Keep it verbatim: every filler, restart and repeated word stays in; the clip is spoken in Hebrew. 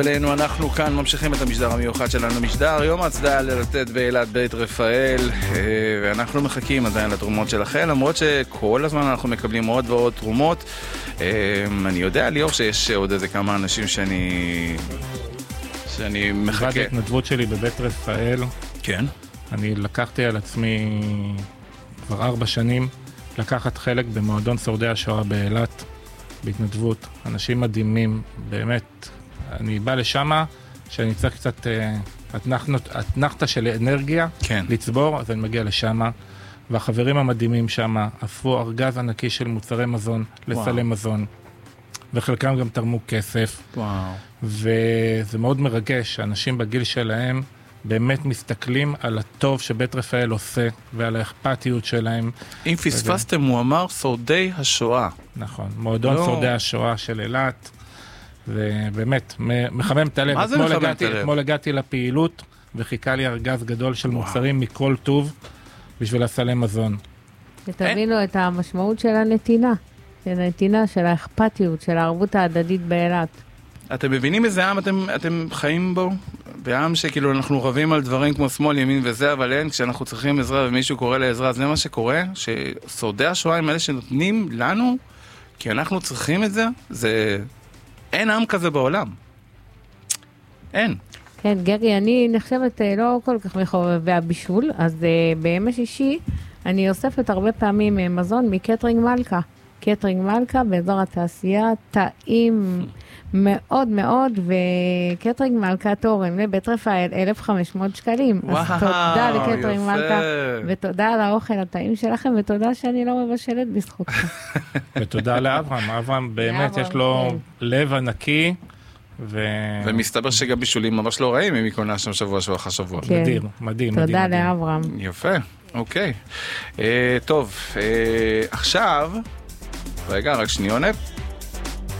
אלינו, אנחנו כאן ממשיכים את המשדר המיוחד שלנו, משדר יום ההצדעה ללתת באילת בית רפאל, ואנחנו מחכים עדיין לתרומות שלכם, למרות שכל הזמן אנחנו מקבלים עוד ועוד תרומות. אני יודע, ליאור, שיש עוד איזה כמה אנשים שאני שאני מחכה. בעד ההתנדבות שלי בבית רפאל, כן. אני לקחתי על עצמי כבר ארבע שנים לקחת חלק במועדון שורדי השואה באילת בהתנדבות. אנשים מדהימים, באמת. אני בא לשמה, שאני צריך קצת אתנחתה של אנרגיה, כן. לצבור, אז אני מגיע לשמה, והחברים המדהימים שמה עפו ארגז ענקי של מוצרי מזון, לסלי מזון, וחלקם גם תרמו כסף. וואו. וזה מאוד מרגש, האנשים בגיל שלהם באמת מסתכלים על הטוב שבית רפאל עושה, ועל האכפתיות שלהם. אם פספסתם, הוא אמר שורדי השואה. נכון, מועדון לא. שורדי השואה של אילת, ובאמת, מחמם את הלב. מה זה מחמם את הלב? אתמול הגעתי לפעילות, וחיכה לי ארגז גדול של מוצרים מכל טוב, בשביל הסלי מזון. ותבינו את המשמעות של הנתינה, של הנתינה, של האכפתיות, של הערבות ההדדית באילת. אתם מבינים איזה עם אתם, אתם חיים בו? בעם שכאילו אנחנו רבים על דברים כמו שמאל, ימין וזה, אבל אין, כשאנחנו צריכים עזרה ומישהו קורא לעזרה, זה מה שקורה, ששורדי השואה הם אלה שנותנים לנו, כי אנחנו צריכים את זה, זה... אין עם כזה בעולם. אין. כן, גרי, אני נחשבת לא כל כך מחובבי הבישול, אז uh, בימי שישי אני אוספת הרבה פעמים uh, מזון מקטרינג מלכה. קטרינג מלכה באזור התעשייה, טעים מאוד מאוד, וקטרינג מלכה תורם לבית רפאל אלף וחמש מאות שקלים. וואו, אז תודה לקטרינג יפה. מלכה, ותודה על האוכל הטעים שלכם, ותודה שאני לא מבשלת בזכותכם. ותודה לאברהם, אברהם באמת יש לו לב ענקי, ו... ומסתבר שגם בישולים ממש לא רעים, אם היא קונה שם שבוע שבוע אחר שבוע. כן. מדהים, מדהים. תודה מדהים, לאברהם. יפה, אוקיי. אה, טוב, אה, עכשיו, רגע, רק שניונת.